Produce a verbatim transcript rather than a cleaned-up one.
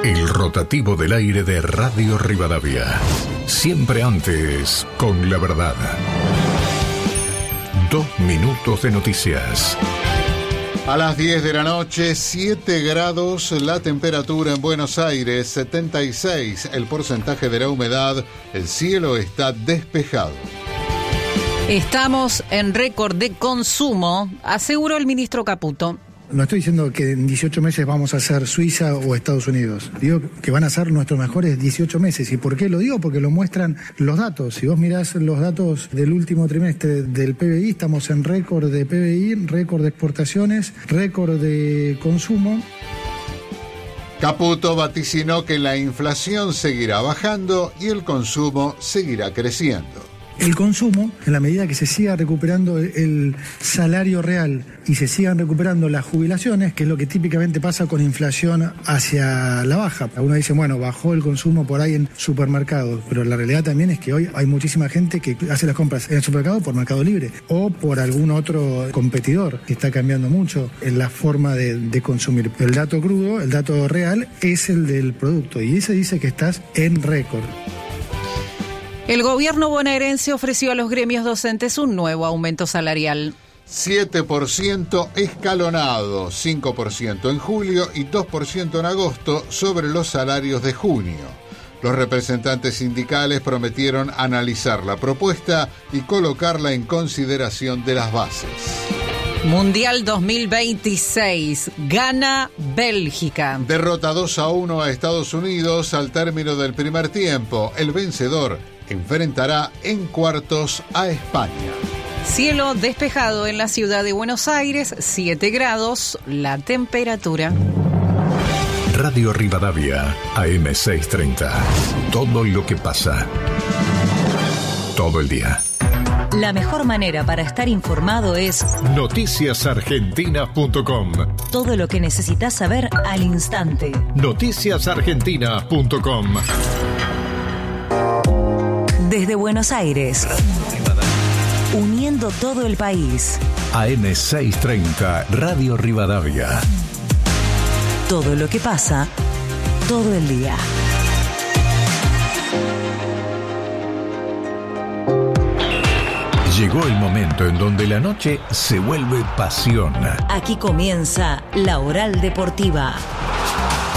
El rotativo del aire de Radio Rivadavia. Siempre antes, con la verdad. Dos minutos de noticias. A las diez de la noche, siete grados, la temperatura en Buenos Aires, setenta y seis, el porcentaje de la humedad, el cielo está despejado. Estamos en récord de consumo, aseguró el ministro Caputo. No estoy diciendo que en dieciocho meses vamos a ser Suiza o Estados Unidos. Digo que van a ser nuestros mejores dieciocho meses. ¿Y por qué lo digo? Porque lo muestran los datos. Si vos mirás los datos del último trimestre del P B I, estamos en récord de P B I, récord de exportaciones, récord de consumo. Caputo vaticinó que la inflación seguirá bajando y el consumo seguirá creciendo. El consumo, en la medida que se siga recuperando el salario real y se sigan recuperando las jubilaciones, que es lo que típicamente pasa con inflación hacia la baja. Algunos dicen, bueno, bajó el consumo por ahí en supermercados, pero la realidad también es que hoy hay muchísima gente que hace las compras en el supermercado por Mercado Libre o por algún otro competidor, que está cambiando mucho en la forma de, de consumir. El dato crudo, el dato real, es el del producto y ese dice que estás en récord. El gobierno bonaerense ofreció a los gremios docentes un nuevo aumento salarial. siete por ciento escalonado, cinco por ciento en julio y dos por ciento en agosto sobre los salarios de junio. Los representantes sindicales prometieron analizar la propuesta y colocarla en consideración de las bases. Mundial dos mil veintiséis, gana Bélgica. Derrota dos a uno a Estados Unidos al término del primer tiempo. El vencedor enfrentará en cuartos a España. Cielo despejado en la ciudad de Buenos Aires, siete grados, la temperatura. Radio Rivadavia, A M seiscientos treinta. Todo lo que pasa. Todo el día. La mejor manera para estar informado es noticias argentinas punto com. Todo lo que necesitas saber al instante. noticias argentinas punto com. Desde Buenos Aires, uniendo todo el país. A M seiscientos treinta, Radio Rivadavia. Todo lo que pasa, todo el día. Llegó el momento en donde la noche se vuelve pasión. Aquí comienza la Oral Deportiva.